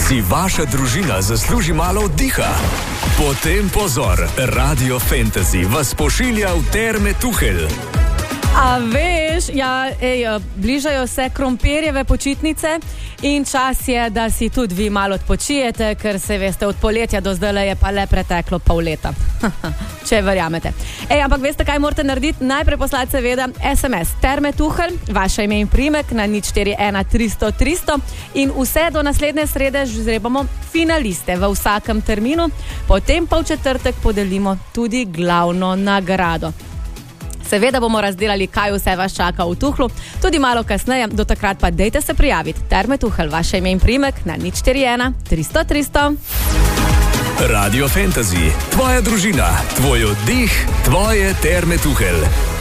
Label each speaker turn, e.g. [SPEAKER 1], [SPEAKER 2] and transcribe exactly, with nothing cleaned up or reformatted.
[SPEAKER 1] Si vaša družina zasluži malo oddiha? Potem pozor, Radio Fantasy vas pošilja v Terme Tuhelj.
[SPEAKER 2] A veš, ja, ej, bližajo se krompirjeve počitnice in čas je, da si tudi vi malo odpočijete, ker se veste, od poletja do zdaj je pa le preteklo pol leta. Če verjamete. Ej, ampak veste, kaj morate narediti? Najprej poslati seveda es em es Terme Tuhelj, vaše ime in priimek na nič štiri ena tristo tristo in vse do naslednje srede žrebamo finaliste v vsakem terminu, potem pa v četrtek podelimo tudi glavno nagrado. Seveda bomo razdelali, kaj vse vas čaka v Tuhlju, tudi malo kasneje, do takrat pa dejte se prijaviti. Terme Tuhelj, vaše ime in priimek na nič štiri ena tristo tristo.
[SPEAKER 1] Radio Fantasy, tvoja družina, tvoj oddih, tvoje Terme Tuhelj.